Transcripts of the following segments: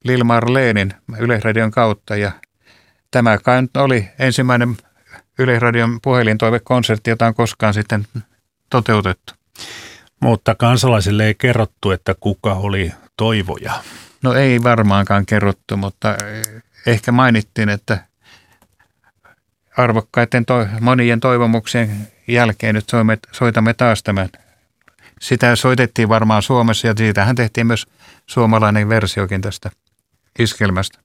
Lil Marleenin Yleisradion kautta. Ja tämä kai nyt oli ensimmäinen Yleisradion puhelintoivekonsertti, jota on koskaan sitten toteutettu. Mutta kansalaisille ei kerrottu, että kuka oli toivoja. No ei varmaankaan kerrottu, mutta ehkä mainittiin, että arvokkaiden monien toivomuksien jälkeen nyt soitamme taas tämän. Sitä soitettiin varmaan Suomessa ja siitähän tehtiin myös suomalainen versiokin tästä iskelmästä.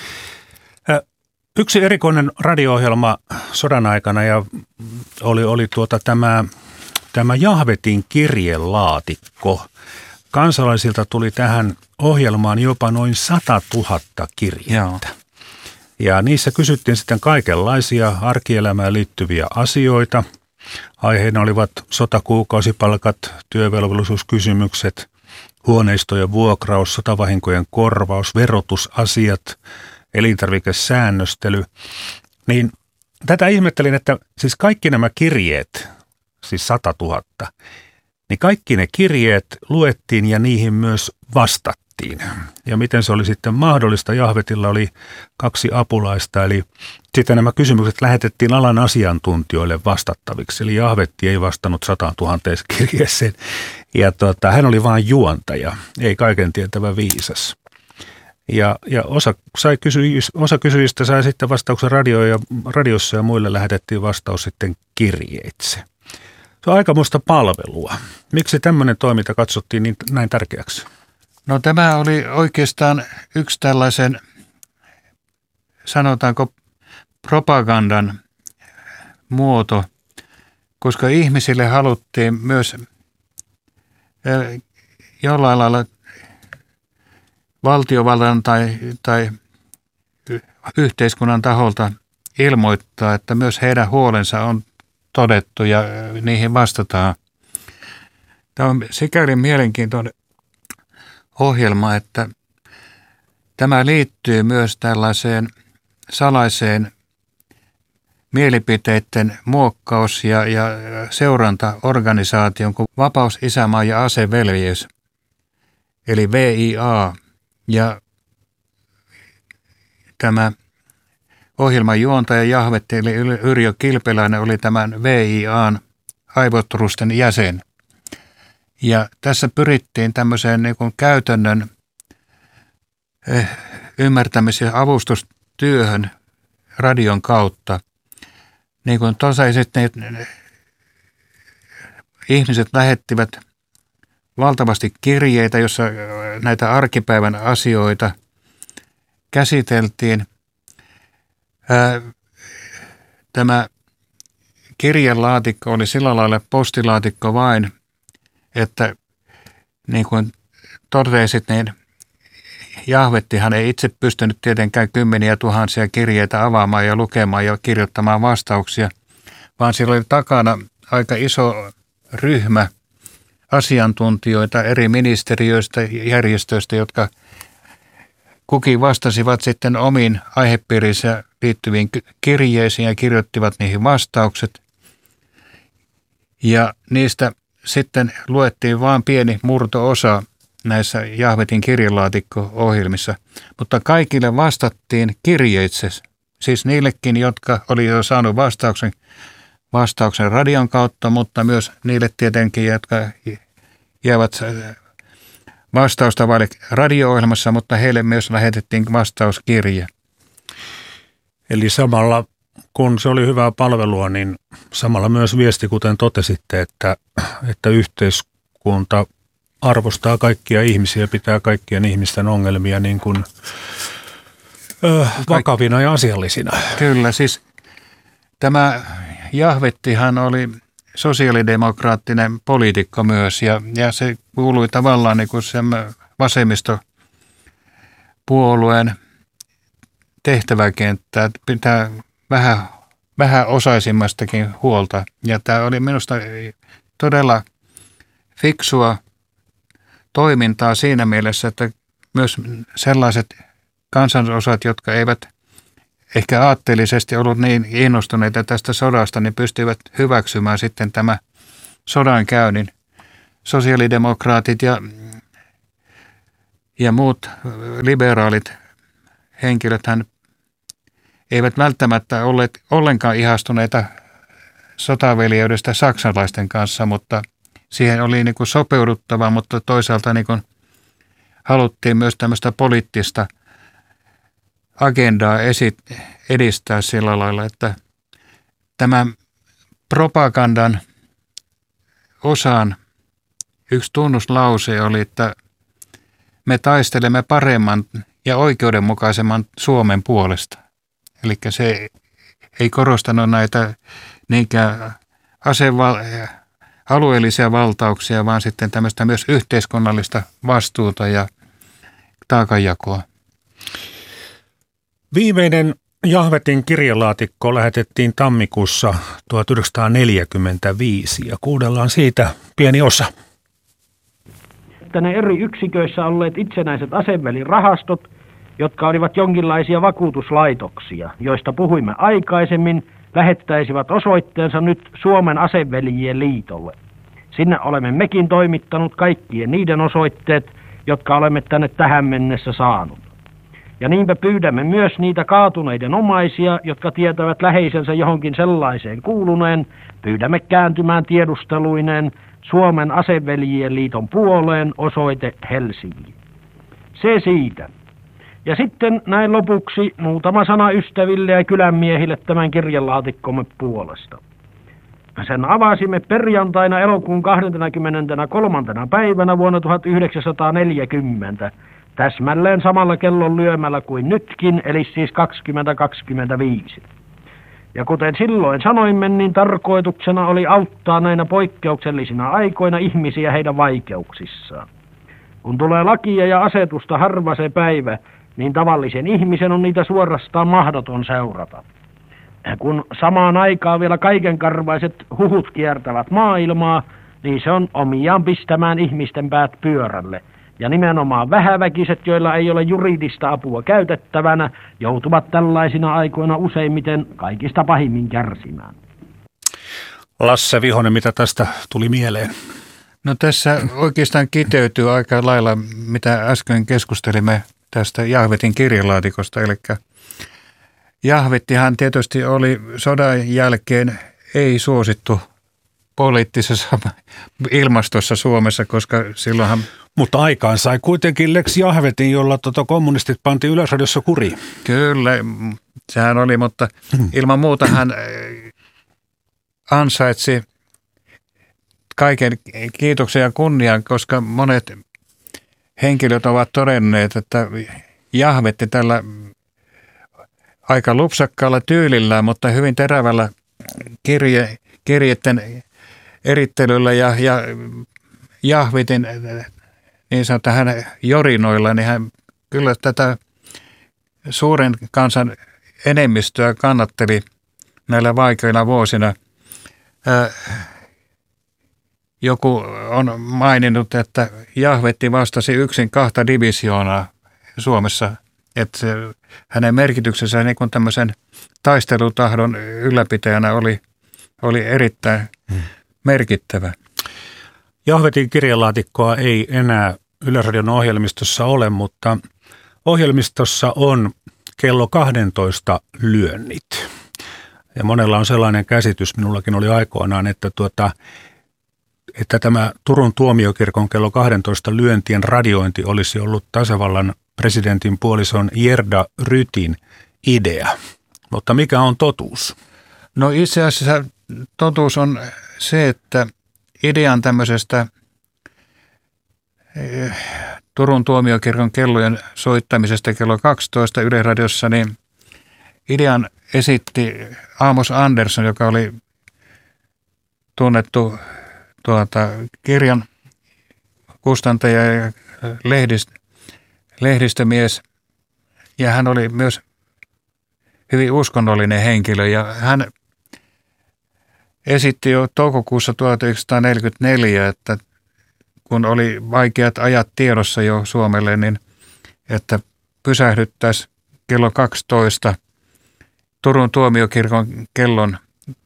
Yksi erikoinen radio-ohjelma sodan aikana ja oli tämä Jahvetin kirjelaatikko. Kansalaisilta tuli tähän ohjelmaan jopa noin 100 000 kirjettä. Joo. Ja niissä kysyttiin sitten kaikenlaisia arkielämään liittyviä asioita. Aiheina olivat sotakuukausipalkat, työvelvollisuuskysymykset, huoneistojen vuokraus, sotavahinkojen korvaus, verotusasiat, elintarvikesäännöstely. Niin tätä ihmettelin, että siis kaikki nämä kirjeet, siis 100 000, niin kaikki ne kirjeet luettiin ja niihin myös vastattiin. Ja miten se oli sitten mahdollista? Jahvetilla oli 2 apulaista, eli sitten nämä kysymykset lähetettiin alan asiantuntijoille vastattaviksi. Eli Jahvetti ei vastannut 100 000 kirjeeseen. Ja hän oli vain juontaja, ei kaiken tietävä viisas. Ja osa kysyjistä sai sitten vastauksen radiossa ja muille lähetettiin vastaus sitten kirjeitse. Se on aikamoista palvelua. Miksi tämmöinen toiminta katsottiin niin näin tärkeäksi? No tämä oli oikeastaan yksi tällaisen, sanotaanko, propagandan muoto, koska ihmisille haluttiin myös jollain lailla valtiovallan tai yhteiskunnan taholta ilmoittaa, että myös heidän huolensa on todettu ja niihin vastataan. Tämä on sikäli mielenkiintoinen ohjelma, että tämä liittyy myös tällaiseen salaiseen mielipiteiden muokkaus- ja seurantaorganisaation kuin Vapaus, Isänmaa ja Aseveljeys, eli VIA. Ja tämä ohjelman juontaja Jahvetti eli Yrjö Kilpeläinen oli tämän VIAn aivotrusten jäsen. Ja tässä pyrittiin tämmöiseen niin kuin käytännön ymmärtämis- ja avustustyöhön radion kautta. Niin kuin tosiaan ne ihmiset lähettivät valtavasti kirjeitä, jossa näitä arkipäivän asioita käsiteltiin. Tämä kirjelaatikko oli sillä lailla postilaatikko vain, että niin kuin totesit, niin Jahvettihan ei itse pystynyt tietenkään kymmeniä tuhansia kirjeitä avaamaan ja lukemaan ja kirjoittamaan vastauksia, vaan sillä oli takana aika iso ryhmä asiantuntijoita eri ministeriöistä ja järjestöistä, jotka kukin vastasivat sitten omiin aihepiirinsä liittyviin kirjeisiin ja kirjoittivat niihin vastaukset. Ja niistä sitten luettiin vain pieni murto-osa näissä Jahvetin kirjelaatikko-ohjelmissa, mutta kaikille vastattiin kirjeitse, siis niillekin, jotka oli jo saanut vastauksen radion kautta, mutta myös niille tietenkin, jotka jäävät vastausta vaille radio-ohjelmassa, mutta heille myös lähetettiin vastauskirje. Eli samalla, kun se oli hyvää palvelua, niin samalla myös viesti, kuten totesitte, että yhteiskunta arvostaa kaikkia ihmisiä, pitää kaikkien ihmisten ongelmia niin kuin vakavina ja asiallisina. Kyllä, siis tämä Jahvettihan oli sosiaalidemokraattinen poliitikko myös ja se kuului tavallaan niin kuin sen vasemmistopuolueen tehtäväkenttää, pitää vähän osaisimmastakin huolta. Ja tämä oli minusta todella fiksua toimintaa siinä mielessä, että myös sellaiset kansanosat, jotka eivät ehkä aatteellisesti ollut niin innostuneita tästä sodasta, niin pystyivät hyväksymään sitten tämä sodan käynnin. Sosiaalidemokraatit ja ja muut liberaalit henkilöthän eivät välttämättä olleet ollenkaan ihastuneita sotaveljeydestä saksalaisten kanssa, mutta siihen oli niin kuin sopeuduttava, mutta toisaalta niin kuin haluttiin myös tämmöistä poliittista agendaa edistää sillä lailla, että tämän propagandan osan yksi tunnuslause oli, että me taistelemme paremman ja oikeudenmukaisemman Suomen puolesta. Eli se ei korostanut näitä niinkään alueellisia valtauksia, vaan sitten tämmöistä myös yhteiskunnallista vastuuta ja taakanjakoa. Viimeinen Jahvetin kirjelaatikko lähetettiin tammikuussa 1945 ja kuunnellaan siitä pieni osa. Ne eri yksiköissä olleet itsenäiset asevelirahastot, jotka olivat jonkinlaisia vakuutuslaitoksia, joista puhuimme aikaisemmin, lähettäisivät osoitteensa nyt Suomen aseveljien liitolle. Sinne olemme mekin toimittanut kaikkien niiden osoitteet, jotka olemme tänne tähän mennessä saanut. Ja niinpä pyydämme myös niitä kaatuneiden omaisia, jotka tietävät läheisensä johonkin sellaiseen kuuluneen, pyydämme kääntymään tiedusteluineen Suomen aseveljien liiton puoleen, osoite Helsinki. Se siitä. Ja sitten näin lopuksi muutama sana ystäville ja kylänmiehille tämän kirjelaatikkomme puolesta. Sen avasimme perjantaina elokuun 23. päivänä vuonna 1940, täsmälleen samalla kellon lyömällä kuin nytkin, eli siis 20:25. Ja kuten silloin sanoimme, niin tarkoituksena oli auttaa näinä poikkeuksellisina aikoina ihmisiä heidän vaikeuksissaan. Kun tulee lakia ja asetusta harva se päivä, niin tavallisen ihmisen on niitä suorastaan mahdoton seurata. Kun samaan aikaan vielä kaikenkarvaiset huhut kiertävät maailmaa, niin se on omiaan pistämään ihmisten päät pyörälle. Ja nimenomaan vähäväkiset, joilla ei ole juridista apua käytettävänä, joutuvat tällaisina aikoina useimmiten kaikista pahimmin kärsimään. Lasse Vihonen, mitä tästä tuli mieleen? No tässä oikeastaan kiteytyy aika lailla, mitä äsken keskustelimme tästä Jahvetin kirjelaatikosta. Eli Jahvettihan tietysti oli sodan jälkeen ei suosittu poliittisessa ilmastossa Suomessa, koska silloinhan... Mutta aikaan sai kuitenkin Lex Jahvetin, jolla kommunistit pantiin Yleisradiossa kuriin. Kyllä, sehän oli, mutta ilman muuta hän ansaitsi kaiken kiitoksen ja kunnian, koska monet henkilöt ovat todenneet, että Jahvetti tällä aika lupsakkaalla tyylillä, mutta hyvin terävällä kirjeiden erittelyllä ja Jahvetin niin sanotaan hänen jorinoilla, niin hän kyllä tätä suuren kansan enemmistöä kannatteli näillä vaikeina vuosina. Joku on maininnut, että Jahvetti vastasi yksin 2 divisioonaa Suomessa, että hänen merkityksensä niin kuin tämmöisen taistelutahdon ylläpitäjänä oli erittäin merkittävä. Jahvetin kirjelaatikkoa ei enää Yleisradion ohjelmistossa ole, mutta ohjelmistossa on kello 12 lyönnit. Ja monella on sellainen käsitys, minullakin oli aikoinaan, että tämä Turun tuomiokirkon kello 12 lyöntien radiointi olisi ollut tasavallan presidentin puolison Gerda Rytin idea. Mutta mikä on totuus? No itse asiassa totuus on se, että idean tämmöisestä Turun tuomiokirkon kellojen soittamisesta kello 12 Yleisradiossa, niin idean esitti Amos Andersson, joka oli tunnettu kirjan kustantaja ja lehdistömies, ja hän oli myös hyvin uskonnollinen henkilö, ja hän esitti jo toukokuussa 1944, että kun oli vaikeat ajat tiedossa jo Suomelle, niin että pysähdyttäisiin kello 12 Turun tuomiokirkon kellon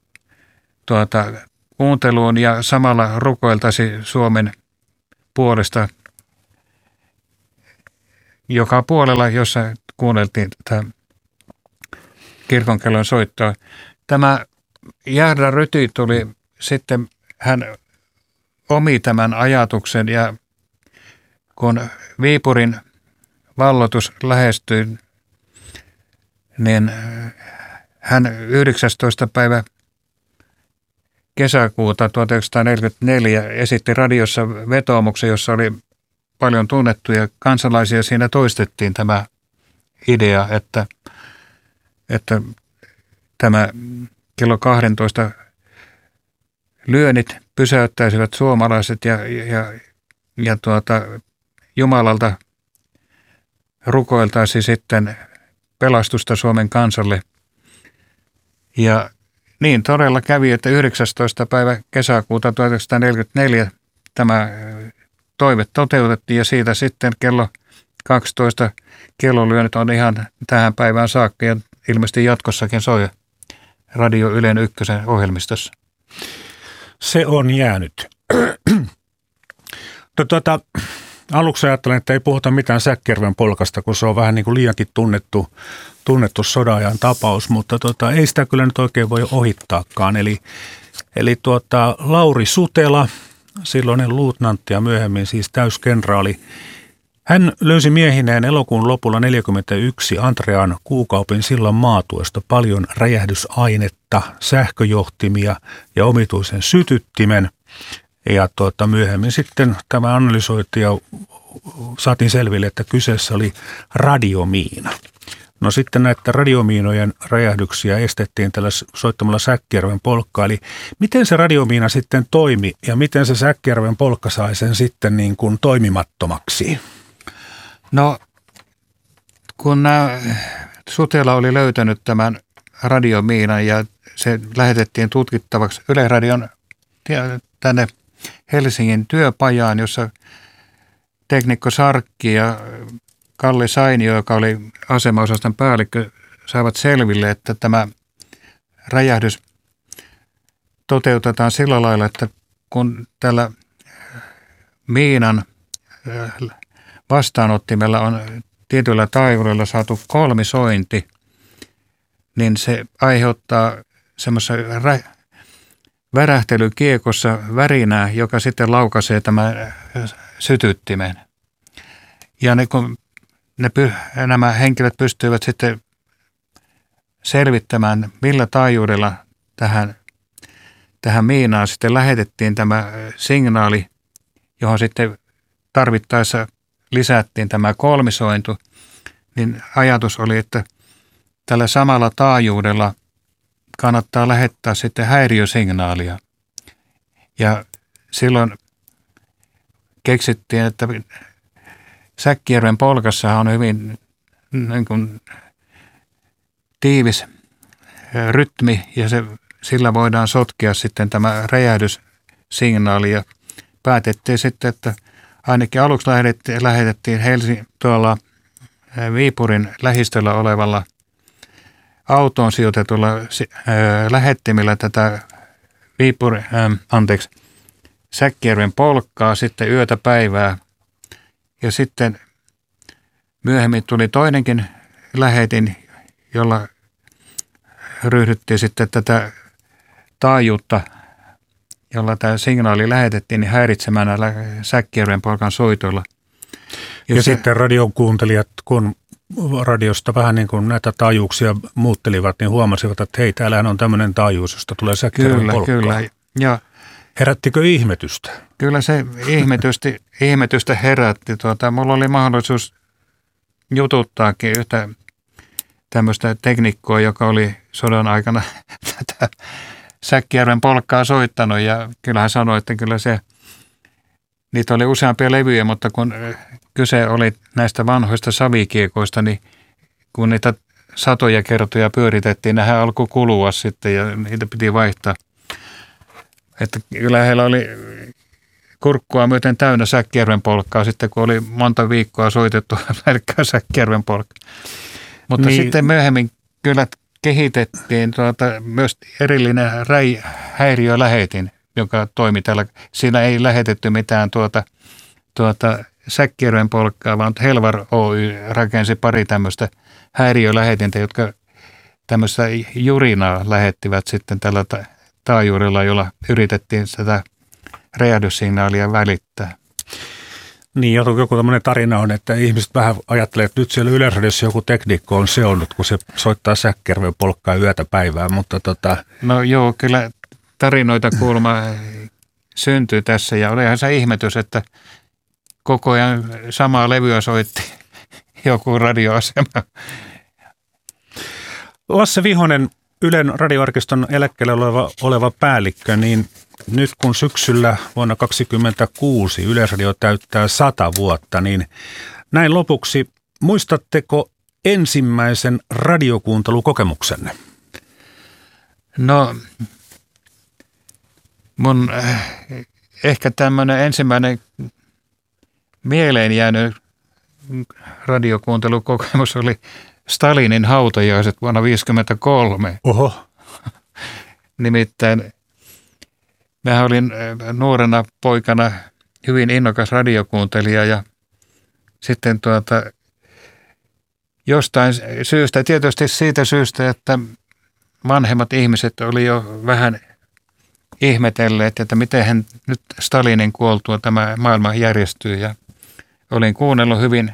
kuunteluun ja samalla rukoiltaisi Suomen puolesta joka puolella, jossa kuunneltiin tätä kirkonkellon soittoa. Tämä Gerda Ryti tuli sitten, hän omi tämän ajatuksen ja kun Viipurin valloitus lähestyi, niin hän 19. päivä kesäkuuta 1944 esitti radiossa vetoomuksen, jossa oli paljon tunnettuja kansalaisia. Siinä toistettiin tämä idea, että tämä kello 12 lyönnit pysäyttäisivät suomalaiset ja Jumalalta rukoiltaisi sitten pelastusta Suomen kansalle. Ja niin todella kävi, että 19. päivä kesäkuuta 1944 tämä toive toteutettiin ja siitä sitten kello 12 kellolyönnit on ihan tähän päivään saakka ja ilmeisesti jatkossakin soi Radio Ylen Ykkösen ohjelmistossa. Se on jäänyt. Aluksi ajattelen, että ei puhuta mitään Säkkijärven polkasta, kun se on vähän niin kuin liiankin tunnettu sodan-ajan tapaus, mutta ei sitä kyllä nyt oikein voi ohittaakaan. Eli Lauri Sutela, silloinen luutnantti ja myöhemmin siis täyskenraali, hän löysi miehineen elokuun lopulla 1941 Antrean Kuukaupin sillan maatuesta paljon räjähdysainetta, sähköjohtimia ja omituisen sytyttimen. Ja myöhemmin sitten tämä analysoitiin ja saatiin selville, että kyseessä oli radiomiina. No sitten näitä radiomiinojen räjähdyksiä estettiin tällä soittamalla Säkkijärven polkkaa. Eli miten se radiomiina sitten toimi ja miten se Säkkijärven polkka sai sen sitten niin kuin toimimattomaksi? No kun Sutela oli löytänyt tämän radiomiinan ja se lähetettiin tutkittavaksi Yleisradion tänne Helsingin työpajaan, jossa teknikko Sarkki ja Kalle Sainio, joka oli asemaosaston päällikkö, saivat selville, että tämä räjähdys toteutetaan sillä lailla, että kun tällä miinan vastaanottimella on tietyllä taajuudella saatu kolmisointi, niin se aiheuttaa semmoisessa värähtelykiekossa värinää, joka sitten laukaisee tämän sytyttimen. Ja kun nämä henkilöt pystyivät sitten selvittämään, millä taajuudella tähän miinaan sitten lähetettiin tämä signaali, johon sitten tarvittaessa lisättiin tämä kolmisointu, niin ajatus oli, että tällä samalla taajuudella kannattaa lähettää sitten häiriösignaalia. Ja silloin keksittiin, että Säkkijärven polkassa on hyvin niin kuin tiivis rytmi ja sillä voidaan sotkea sitten tämä räjähdyssignaali. Ja päätettiin sitten, että ainakin aluksi lähetettiin tuolla Viipurin lähistöllä olevalla autoon sijoitetulla lähettimillä tätä Säkkijärven polkkaa sitten yötä päivää. Ja sitten myöhemmin tuli toinenkin lähetin, jolla ryhdyttiin sitten tätä taajuutta, jolla tämä signaali lähetettiin, niin häiritsemään näillä Säkkijärven polkan soitoilla. Ja sitten radion kuuntelijat, kun radiosta vähän niin kuin näitä taajuuksia muuttelivat, niin huomasivat, että hei, täällähän on tämmöinen taajuus, josta tulee Säkkijärven polkkaa. Kyllä. Ja herättikö ihmetystä? Kyllä se ihmetystä herätti. Mulla oli mahdollisuus jututtaakin yhtä tämmöistä teknikkoa, joka oli sodan aikana tätä Säkkijärven polkkaa soittanut. Ja kyllä hän sanoi, että kyllä niitä oli useampia levyjä, mutta kun kyse oli näistä vanhoista savikiekoista, niin kun niitä satoja kertoja pyöritettiin, nehän alkoi kulua sitten ja niitä piti vaihtaa. Että kyllä heillä oli kurkkua myöten täynnä Säkkijärven polkkaa sitten, kun oli monta viikkoa soitettu pelkkää Säkkijärven polkkaa. Mutta niin, sitten myöhemmin kyllä kehitettiin myös erillinen häiriölähetin, joka toimi täällä. Siinä ei lähetetty mitään Säkkijärven Polkkaa, vaan Helvar Oy rakensi pari tämmöistä häiriölähetintä, jotka tämmöistä jurinaa lähettivät sitten tällä taajuudella, jolla yritettiin tätä räjähdyssignaalia välittää. Niin, joku tämmöinen tarina on, että ihmiset vähän ajattelee, että nyt siellä Yleisradiossa joku tekniikko on seonnut, kun se soittaa Säkkijärven Polkkaa yötä päivää, mutta No joo, kyllä tarinoita kuulemma syntyy tässä ja olihan se ihmetys, että koko ajan samaa levyä soitti joku radioasema. Lasse Vihonen, Ylen radioarkiston eläkkeellä oleva päällikkö, niin nyt kun syksyllä vuonna 2026 Yleisradio täyttää 100 vuotta, niin näin lopuksi, muistatteko ensimmäisen radiokuuntelukokemuksenne? No, mun ehkä tämmöinen ensimmäinen mieleen jäänyt radiokuuntelukokemus oli Stalinin hautajaiset vuonna 1953. Oho. Nimittäin mä olin nuorena poikana hyvin innokas radiokuuntelija ja sitten jostain syystä, tietysti siitä syystä, että vanhemmat ihmiset oli jo vähän ihmetelleet, että miten nyt Stalinin kuoltua tämä maailma järjestyy ja olin kuunnellut hyvin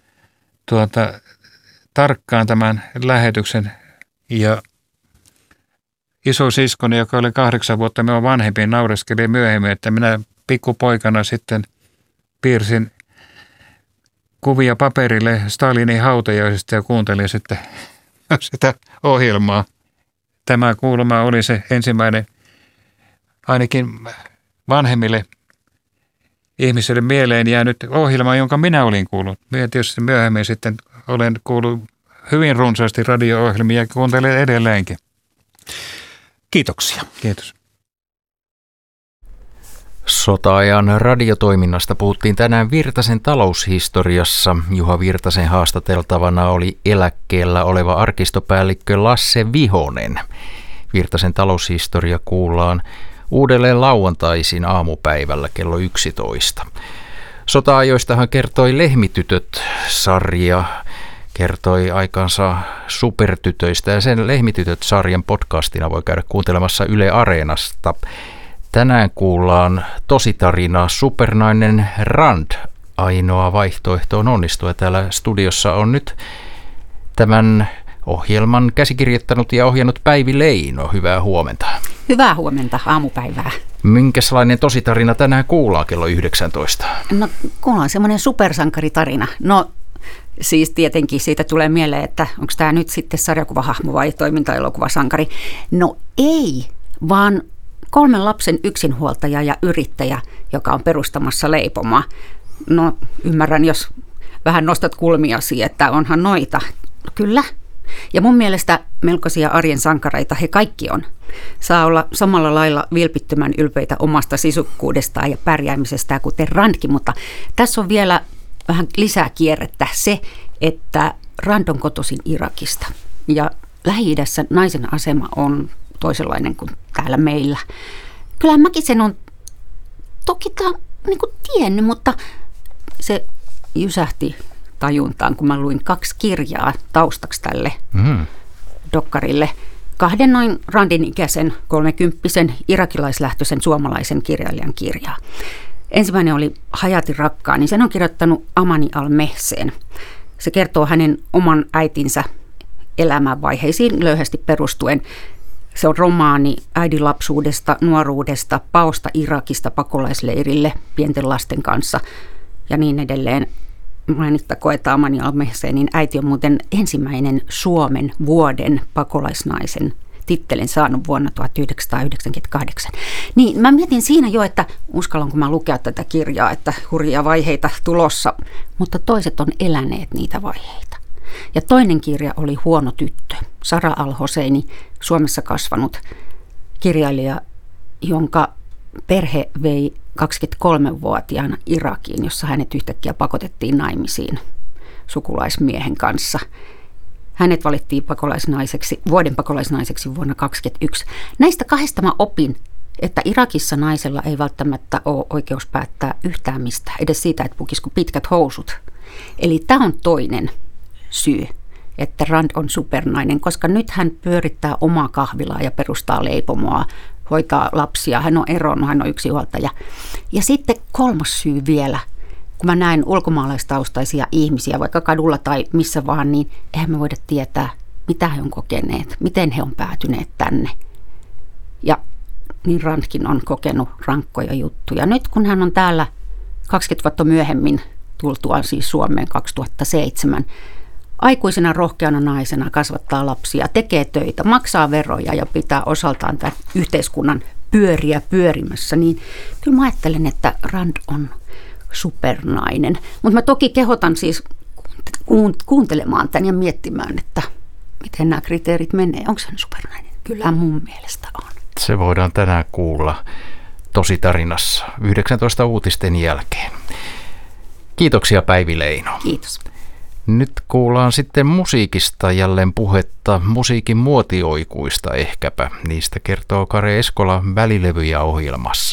tarkkaan tämän lähetyksen ja isosiskoni, joka oli 8 vuotta minua vanhempi, naureskeli myöhemmin, että minä pikkupoikana sitten piirsin kuvia paperille Stalinin hautajaisista ja kuuntelin sitten sitä ohjelmaa. Tämä kuulemma oli se ensimmäinen, ainakin vanhemmille ihmisille mieleen jäänyt ohjelma, jonka minä olin kuullut. Minä tietysti myöhemmin sitten olen kuullut hyvin runsaasti radio-ohjelmia ja kuuntelen edelleenkin. Kiitoksia. Kiitos. Sota-ajan radiotoiminnasta puhuttiin tänään Virtasen taloushistoriassa. Juha Virtasen haastateltavana oli eläkkeellä oleva arkistopäällikkö Lasse Vihonen. Virtasen taloushistoria kuullaan uudelleen lauantaisin aamupäivällä kello 11. Sota-ajoistahan kertoi Lehmitytöt-sarja, kertoi aikansa supertytöistä ja sen Lehmitytöt-sarjan podcastina voi käydä kuuntelemassa Yle Areenasta. Tänään kuullaan tositarinaa Supernainen Rand. Ainoa vaihtoehto on onnistua. Täällä studiossa on nyt tämän ohjelman käsikirjoittanut ja ohjannut Päivi Leino. Hyvää huomenta. Hyvää huomenta, aamupäivää. Minkälainen tositarina tänään kuullaan kello 19? No kuullaan semmoinen supersankaritarina. No siis tietenkin siitä tulee mieleen, että onko tämä nyt sitten sarjakuvahahmo vai toimintaelokuvasankari. No ei, vaan 3 lapsen yksinhuoltaja ja yrittäjä, joka on perustamassa leipomoa. No ymmärrän, jos vähän nostat kulmiasi, että onhan noita. Kyllä. Ja mun mielestä melkoisia arjen sankareita he kaikki on. Saa olla samalla lailla vilpittömän ylpeitä omasta sisukkuudestaan ja pärjäämisestään kuten Randkin, mutta tässä on vielä vähän lisää kierrettä se, että Rand on kotoisin Irakista. Ja Lähi-idässä naisen asema on toisenlainen kuin täällä meillä. Kyllä mäkin sen on toki niin kuin tiennyt, mutta se jysähti tajuntaan, kun mä luin 2 kirjaa taustaksi tälle dokkarille. 2 noin Randin ikäisen 30-vuotiaan irakilaislähtöisen suomalaisen kirjailijan kirjaa. Ensimmäinen oli Hayatin rakkaan, niin sen on kirjoittanut Amani al-Mehseen. Se kertoo hänen oman äitinsä elämänvaiheisiin löyhästi perustuen. Se on romaani äidin lapsuudesta, nuoruudesta, paosta Irakista pakolaisleirille pienten lasten kanssa ja niin edelleen. Mainittakoon, että Amani al-Mehseenin äiti on muuten ensimmäinen Suomen vuoden pakolaisnaisen tittelin saanut vuonna 1998. Niin mä mietin siinä jo, että uskallanko mä lukea tätä kirjaa, että hurjia vaiheita tulossa, mutta toiset on eläneet niitä vaiheita. Ja toinen kirja oli Huono tyttö, Sara al-Hosseini, Suomessa kasvanut kirjailija, jonka perhe vei 23-vuotiaana Irakiin, jossa hänet yhtäkkiä pakotettiin naimisiin sukulaismiehen kanssa. Hänet valittiin vuoden pakolaisnaiseksi vuonna 2021. Näistä 2 mä opin että Irakissa naisella ei välttämättä ole oikeus päättää yhtään mistään, edes siitä, että pukisiko pitkät housut. Eli tämä on toinen syy, että Rand on supernainen, koska nyt hän pyörittää omaa kahvilaa ja perustaa leipomoa, hoitaa lapsia, hän on eronnut, hän on yksinhuoltaja. Ja sitten kolmas syy vielä, kun mä näen ulkomaalaistaustaisia ihmisiä, vaikka kadulla tai missä vaan, niin eihän me voida tietää, mitä he on kokeneet, miten he on päätyneet tänne. Ja niin Randkin on kokenut rankkoja juttuja. Nyt kun hän on täällä 20 vuotta myöhemmin tultuaan siis Suomeen 2007, aikuisena rohkeana naisena kasvattaa lapsia, tekee töitä, maksaa veroja ja pitää osaltaan tämän yhteiskunnan pyöriä pyörimässä, niin kyllä mä ajattelen, että Rand on supernainen. Mutta mä toki kehotan siis kuuntelemaan tämän ja miettimään, että miten nämä kriteerit menee. Onko hän supernainen? Kyllä mun mielestä on. Se voidaan tänään kuulla tositarinassa 19 uutisten jälkeen. Kiitoksia Päivi Leino. Kiitos. Nyt kuullaan sitten musiikista jälleen puhetta, musiikin muotioikuista ehkäpä. Niistä kertoo Kare Eskola Välilevyjä -ohjelmassa.